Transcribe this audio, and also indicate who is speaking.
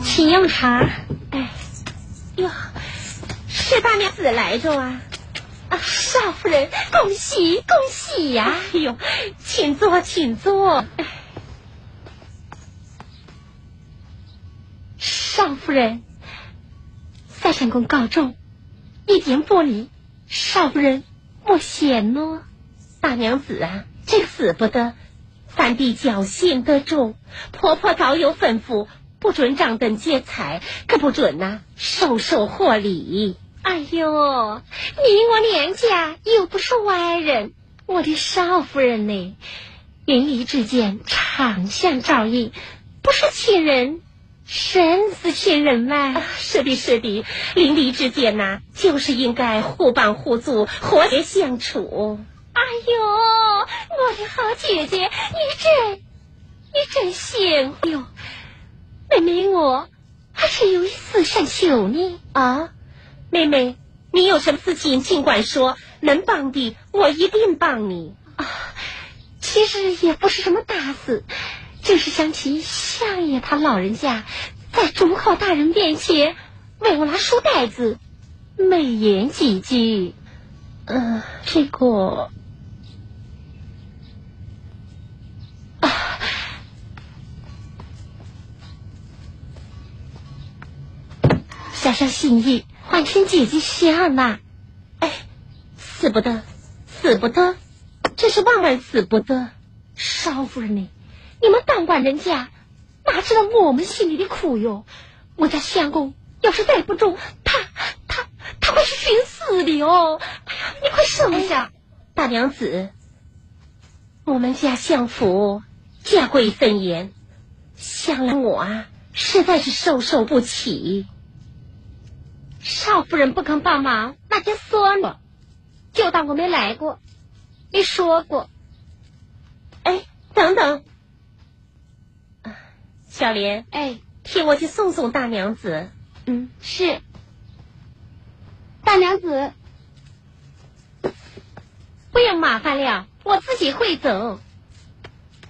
Speaker 1: 请用茶。哎，哟，是大娘子来着啊！啊，少夫人，恭喜恭喜呀！哎呦，请坐，请坐。少夫人，赛相公告状，一点不离，少夫人莫嫌哦。大娘子啊，这死不得，三弟侥幸得中，婆婆早有吩咐，不准掌灯接财，可不准收获礼。哎呦，你我娘家又不是外人，我的少夫人呢，邻里之间常相照应，不是亲人生死亲人嘛。是的是的，邻里之间就是应该互帮互助，和谐相处。哎呦，我的好姐姐，你真行哟！妹妹我还是有一事想求你啊。妹妹，你有什么事情尽管说，能帮的我一定帮你啊。其实也不是什么大事，就是想起相爷他老人家在忠厚大人面前为我拿书袋子美言几句。这个小小心意，换成姐姐想呐。哎，死不得，死不得，这是万万死不得。少夫人呢，你们当官人家哪知道我们心里的苦哟？我家相公要是带不中，他会是寻死的哦。哎呀，你快收下。大娘子，我们家相府家规森严，想来我实在是受不起。少夫人不肯帮忙，那就算了，就当我没来过。你说过。哎，等等，小莲，哎，替我去送送大娘子。是。大娘子，不用麻烦了，我自己会走。